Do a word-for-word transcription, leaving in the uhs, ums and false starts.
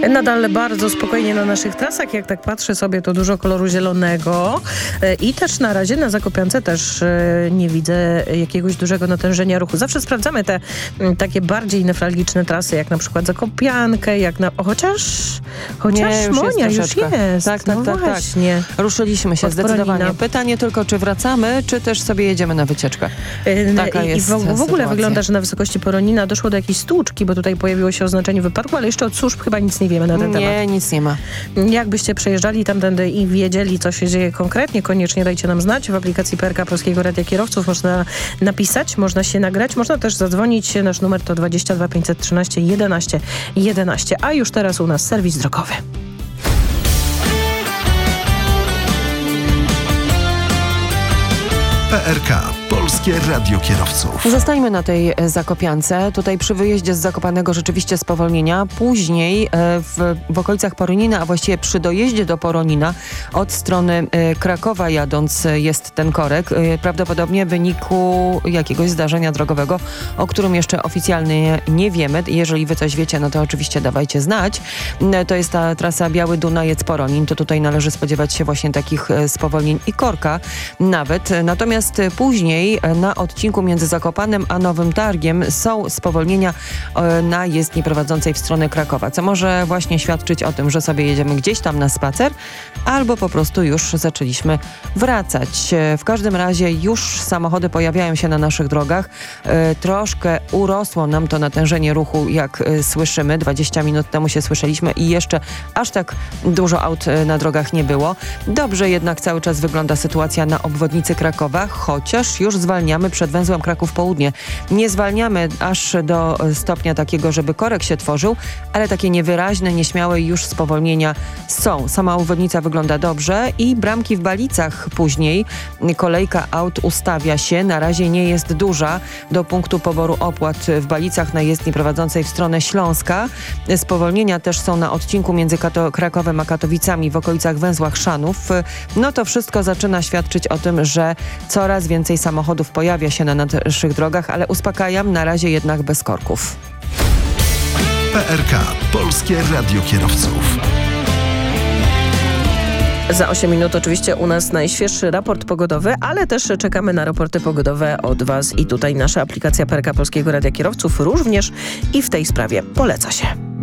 Nadal bardzo spokojnie na naszych trasach. Jak tak patrzę sobie, to dużo koloru zielonego. I też na razie na Zakopiance też nie widzę jakiegoś dużego natężenia ruchu. Zawsze sprawdzamy te takie bardziej newralgiczne trasy, jak na przykład Zakopiankę, jak na... O, chociaż... Chociaż nie, już Monia jest już jest. Tak, tak, no tak, właśnie. tak. Ruszyliśmy się Od zdecydowanie. Porolina. Pytanie tylko, czy wracamy, czy też sobie jedziemy na wycieczkę. Taka I, jest I w, w ogóle sytuacja. wygląda, że na wysokości Poronina doszło do jakiejś stłuczki, bo tutaj pojawiło się oznaczenie wypadku, ale jeszcze od służb chyba nic nie wiemy na ten nie, temat. Nie, nic nie ma. Jakbyście przejeżdżali tamtędy i wiedzieli, co się dzieje konkretnie, koniecznie dajcie nam znać. W aplikacji P R K Polskiego Radia Kierowców można napisać, można się nagrać, można też zadzwonić. Nasz numer to dwadzieścia dwa pięćset trzynaście jedenaście jedenaście. A już teraz u nas serwis drogowy. P R K. Polskie Radio Kierowców. Zostańmy na tej Zakopiance. Tutaj przy wyjeździe z Zakopanego rzeczywiście spowolnienia. Później w, w okolicach Poronina, a właściwie przy dojeździe do Poronina od strony Krakowa jadąc jest ten korek. Prawdopodobnie w wyniku jakiegoś zdarzenia drogowego, o którym jeszcze oficjalnie nie wiemy. Jeżeli wy coś wiecie, no to oczywiście dawajcie znać. To jest ta trasa Biały Dunajec-Poronin. To tutaj należy spodziewać się właśnie takich spowolnień i korka nawet. Natomiast później na odcinku między Zakopanem a Nowym Targiem są spowolnienia na jezdni prowadzącej w stronę Krakowa, co może właśnie świadczyć o tym, że sobie jedziemy gdzieś tam na spacer, albo po prostu już zaczęliśmy wracać. W każdym razie już samochody pojawiają się na naszych drogach. Troszkę urosło nam to natężenie ruchu, jak słyszymy. dwadzieścia minut temu się słyszeliśmy i jeszcze aż tak dużo aut na drogach nie było. Dobrze jednak cały czas wygląda sytuacja na obwodnicy Krakowa, chociaż już zwalniamy przed węzłem Kraków Południe. Nie zwalniamy aż do stopnia takiego, żeby korek się tworzył, ale takie niewyraźne, nieśmiałe już spowolnienia są. Sama obwodnica wygląda dobrze i bramki w Balicach później. Kolejka aut ustawia się. Na razie nie jest duża. Do punktu poboru opłat w Balicach na jezdni prowadzącej w stronę Śląska. Spowolnienia też są na odcinku między Kato- Krakowem a Katowicami w okolicach węzła Chrzanów. No to wszystko zaczyna świadczyć o tym, że coraz więcej samochodów pojawia się na naszych drogach, ale uspokajam, na razie jednak bez korków. P R K. Polskie Radio Kierowców. Za osiem minut oczywiście u nas najświeższy raport pogodowy, ale też czekamy na raporty pogodowe od Was i tutaj nasza aplikacja P R K Polskiego Radia Kierowców również i w tej sprawie poleca się.